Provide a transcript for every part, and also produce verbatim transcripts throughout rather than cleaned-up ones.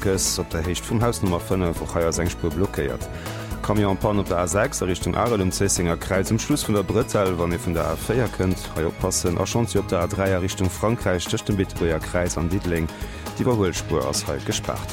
Markes op der Hecht vum Hausnummer fünf woch haier Sengspur blockéiert. Kamion Pan op der A sechs a Richtung Arel um Zessinger Kreis zum Schluss vun der Brettel, wann e vun der A vier kënnt, ha oppassen a schon op der A drei Richtung Frankreich stöcht dem Bitbruer Kreis an Diedling, die Überholspur ass halt gesperrt.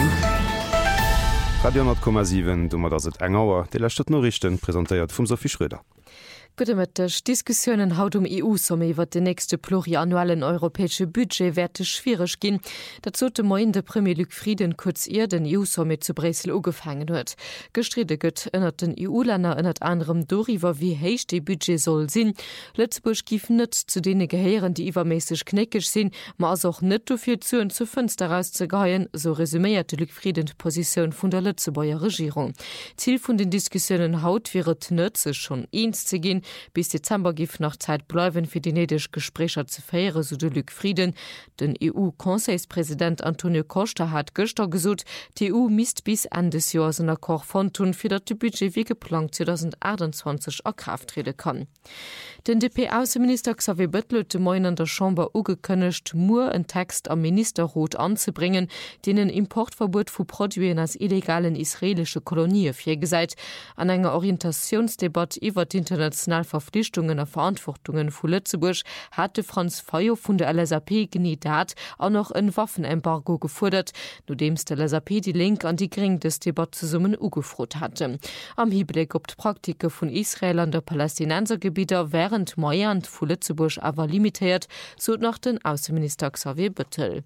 Radio null Komma sieben, dummer dats et engauer, de der Stadtnorichten präsentiert vum Sophie Schröder. Gutech Diskussionen haut um E U-Somme iwwer de nächste pluriannuellen europäsche Budget werte schwierig ginn, dat zo de Moin de Premier Luc Frieden kurz ihr den E U-Somme zu Bresel ugefangen huet. Gestrede gëtt ënnert den E U-Länder ënnert anderem doriwer wie héich de Budget soll sinn. Lützeburg gif net zu dee Geheieren, die iwwermäßig kneckig sinn, ma as auch net dofir zuen zu Fënster rauszugeien, so resümierte Luc Frieden d Position vun der Lützebauer Regierung. Ziel vun den Diskussionen haut wäret nëtze schon eens ze gin, bis Dezember gif nach Zeit bleiwen fir die nedisch Gesprächer ze feiere, so de Luc Frieden. Den E U-Konseilspräsident Antonio Costa hat gëster gesot, die E U misst bis Ende des Jahres en Akkor von tun, fir dat de Budget wie geplant zwanzig achtundzwanzig a Kraft treten kann. Den D P-Außenminister Xavier Bettel de Moin an der Chamber ugekënnecht, Mur en Text am Ministerrot anzubringen, den ein Importverbot vu Produien als illegalen israelische Kolonie firgeseit, an enger Orientationsdebatte iwwer international Verpflichtungen a Verantwortungen vu Lützeburg hatte Franz Feuer vun der L S A P genidat an noch een Waffenembargo gefordert, no dems der L S A P die Link an die Gring des Debatte zu summen ugefrot hatte. Am Hiblick op d Praktike vun Israel an der Palästinensergebieter während Moiant vu Lützeburg awer limitiert, so nach den Außenminister Xavier Bettel.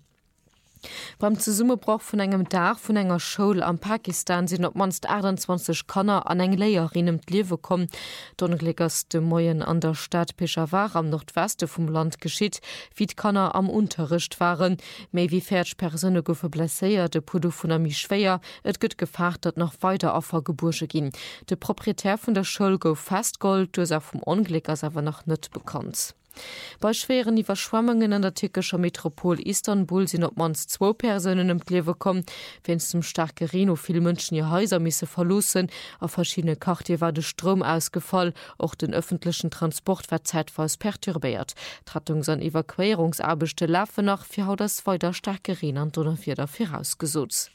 Beim Zusummebrauch vun engem Dach vun enger Schoul am Pakistan sinn op manst achtundzwanzig Kanner an eng Léierinem d'Liewe kom. Donneglegers de Moien an der Stadt Peshawar am Nordweste vum Land geschiet, wie d' Kanner am Unterricht waren. Méi wie fertig Persönne goufe blesséiert, de Pudo vun ami schwéier, et gëtt gefacht, dat noch weiter Affer Gebursche ginn. De Proprietär vun der Schoul gouf festgold, dus er vum Unglück as awer noch net bekannt. Bei schweren Überschwammungen an der türkischer Metropol Istanbul sind op mans zwo Personen im Klewe kommen, wenn es zum starke Reno viele Menschen ihr Häuser misse verlosen, auf verschiedene Quartier war der Strom ausgefallen, auch den öffentlichen Transport war zeitweise perturbiert. Tratungs- an Evakuierungsarbeiten laufen nach für haut das weiter starke Reno und dafür dafür rausgesucht.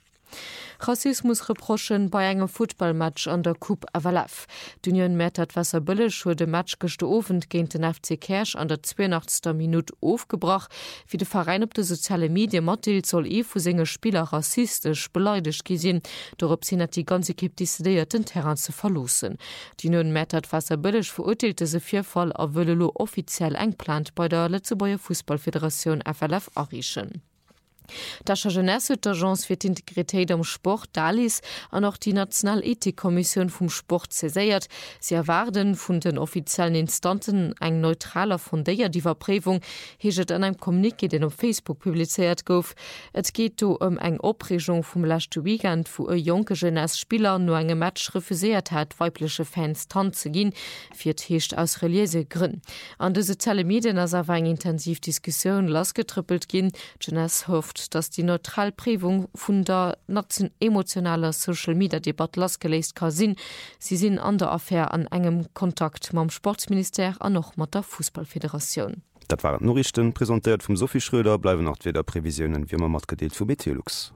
Rassismusreprochen bei engem Footballmatch an der Coupe Avalaf. D'Union Mätert Wasser Bëllech huet de Match gestoofend géint den F C Kersch an der zweiundachtzigster Minute aufgebrach, wie de Verein op de soziale Medien mattilt soll e vu senge Spieler rassistisch beleidigt gesinn, dorop sinn hat die ganze Kipp décidéiert den Terran ze verlosen. D'Union Mätert Wasser Bëllech verurteilte se Vierfall a wëlle lo offiziell engplant bei der Letzebauer Fußballföderation F L F arichen. Dascher Jeunesse d'Agence fir d'Integritéit am Sport Dalis an auch die Nationalethikkommission vum Sport zeséiert. Sie erwarten vun den offiziellen Instanten eng neutraler Fundéier die Verprüfung heget an einem Kommuniqué, den auf Facebook publiziert gouf. Et geht do um eng Opregung vum lachte Weekend, wo e jonke Jeunesse-Spieler no engem Match refuséiert hat, weibliche Fans tan ze ginn, fir d'Heescht aus reliese Grinn. An de soziale Medien as awer eng intensiv Diskussion lasgetrippelt ginn. Jeunesse hofft, dass die Neutralprägung vun der emotionaler Social Media Debatte lasgelegt kann sinn. Sie sind an der Affäre an engem Kontakt mam Sportsminister an noch mat der Fußballföderation. Dat waren Norrichten präsentiert vum Sophie Schröder, bleiben noch wieder Prävisionen wie man mat gedeelt vu Meteorlux.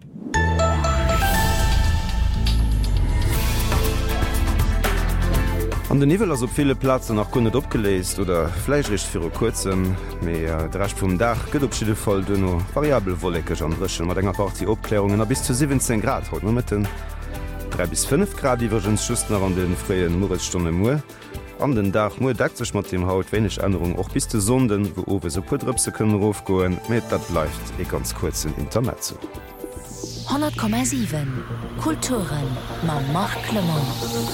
An den Nivel as op viele Plazen nach kunnet opgeleest oder fleischrich fir kurzem méi drecht vum Dach gëtt opschiede voll dënno variabel wollekeg an Rëchen mat enger Party Opklärungen a bis zu siebzehn Grad haut nomitten drei bis fünf Grad iwwergens Schustner an den freien Moritzstunde Mu. An den Dach Mu deckt sech mat dem Haut wenigch Änderung och bis zu Sonden, wo owe so putrëpse kënnen rofgoen, met dat bleifft e ganz kurzen Internet zu. hundert Komma sieben Kulturen ma Marc Clement.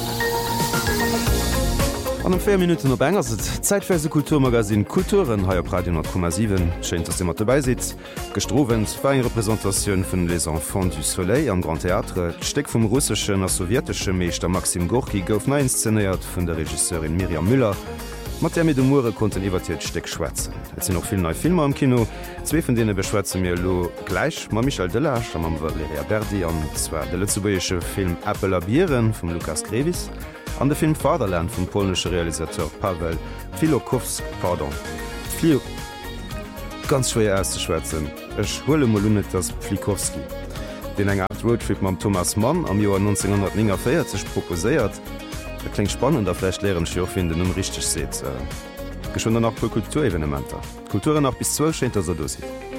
An vier Minuten op enger Zeitweise Kulturmagasin Kulturen ha Radio null Komma sieben scheint dass immer dabei sitzt. Gestrovent war en Repräsentationun vun les Enfants du Soleil am Grand Theatre, Steck vum russsischen a sowjetische Meeser Maxim Gorki gouf ne inszeniert vun der Regisseurin Miriam Müller. Mat der mit de Mure konnten iwwertiert Steck schwätzen. Et sind noch viel neue Filme am Kino. Zwee von denen beschwätze mir lo gleich ma Michael Delage am Valeria Berdi an zwar der lützeburgische Film Apple Bieren vum Lukas Grevis, an der Film Vaterland vom polnische Realisateur Paweł Filokowski, pardon. Fli ganz schwer erste Schwätzen. Ech hole mal net das Flikowski. den eng Art Roadtrip mam Thomas Mann am Joar neunzehnhundertvierzig proposéiert. Dat klingt spannend der Fläch leeren Schürfinden um richtig seet. Äh, Geschwnder nach pro Kulturevenementer. Kulture nach bis zwölf Schenter so dosi.